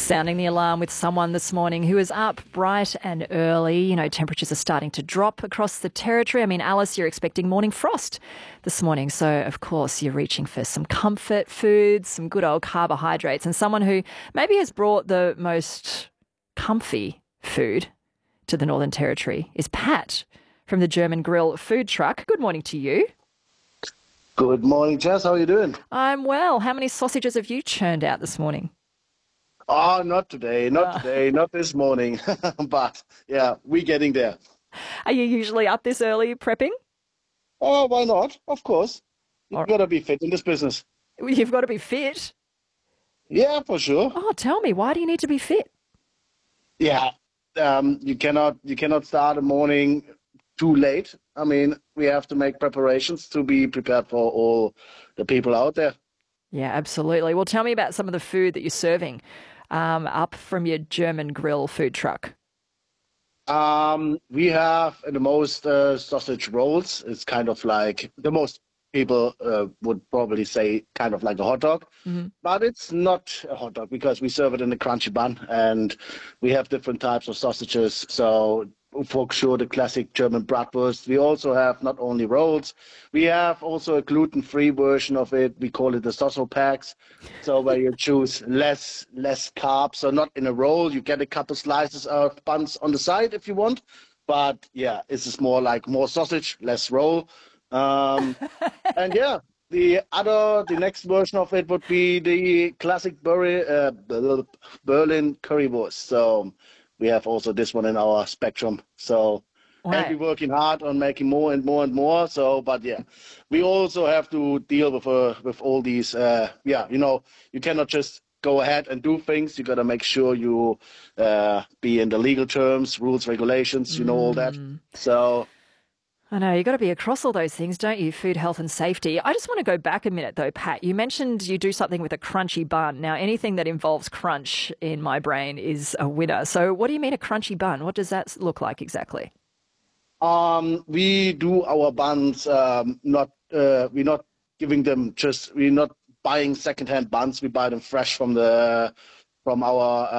Sounding the alarm with someone this morning who is up bright and early. You know, temperatures are starting to drop across the territory. I mean, Alice, you're expecting morning frost this morning. So, of course, you're reaching for some comfort foods, some good old carbohydrates, and someone who maybe has brought the most comfy food to the Northern Territory is Pat from the German Grill food truck. Good morning to you. Good morning, Jess. How are you doing? I'm well. How many sausages have you churned out this morning? Oh, not today, not this morning. But yeah, we're getting there. Are you usually up this early prepping? Oh, why not? Of course. You Or gotta be fit in this business. you've got to be fit. Yeah, for sure. Oh, tell me, why do you need to be fit? Yeah. You cannot start a morning too late. I mean, we have to make preparations to be prepared for all the people out there. Yeah, absolutely. Well, tell me about some of the food that you're serving up from your German Grill food truck. We have the most sausage rolls. It's kind of like the most people would probably say kind of like a hot dog, but it's not a hot dog because we serve it in a crunchy bun and we have different types of sausages. So for sure, the classic German bratwurst. We also have not only rolls, we have also a gluten-free version of it. We call it the Soso packs. So where you choose less carbs, so not in a roll. You get a couple slices of buns on the side if you want, but yeah, this is more like more sausage, less roll. Um, and yeah, the next version of it would be the classic Berlin currywurst. So we have also this one in our spectrum. So, and Right. we're working hard on making more and more and more. So, but yeah, we also have to deal with all these. Yeah, you cannot just go ahead and do things. You got to make sure you be in the legal terms, rules, regulations. You know all that. So. I know, you've got to be across all those things, don't you? Food, health and safety. I just want to go back a minute though, Pat. You mentioned you do something with a crunchy bun. Now, anything that involves crunch in my brain is a winner. So what do you mean a crunchy bun? What does that look like exactly? We do our buns, not we're not giving them we're not buying secondhand buns. We buy them fresh from our